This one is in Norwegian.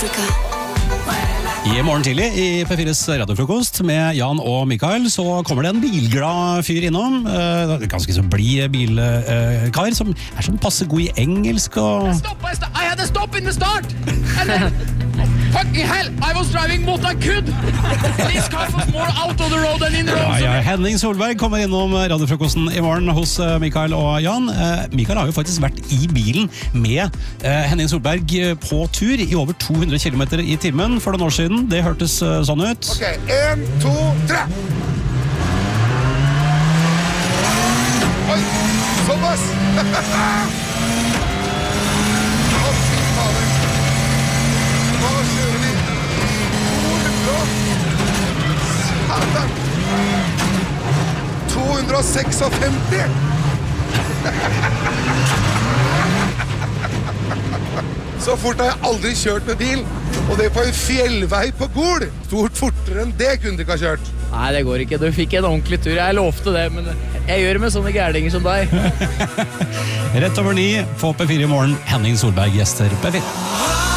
I morgen tidlig i P4s radiofrokost med Jan og Mikael så kommer det en bilglad fyr innom. Ganske så blid bilkar som er sånn passe god i engelsk og... I had a stop in the start! And then, fucking hell, I was driving what I could! This car was more out of the road than in the road! Ja, Henning Solberg kommer innom radiofrokosten i morgen hos Mikael og Jan. Mikael har jo faktisk vært i bilen med Henning Solberg på tur i over 200 kilometer i timen for noen år siden. Det hørtes sånn ut. Ok, 1, 2, 3! Oi, såpass! Å, fy fader. Nå kjører vi 256! Så fort har jeg aldri kjørt med bil, og det på en fjellvei på Gol. Stort fortere enn det kunne du ikke ha kjørt. Nei, det går ikke. Du fikk en ordentlig tur. Jeg lovte det, men jeg gjør det med sånne gærlinger som deg. Rett over 9 på P4 i morgen. Henning Solberg gjester P4.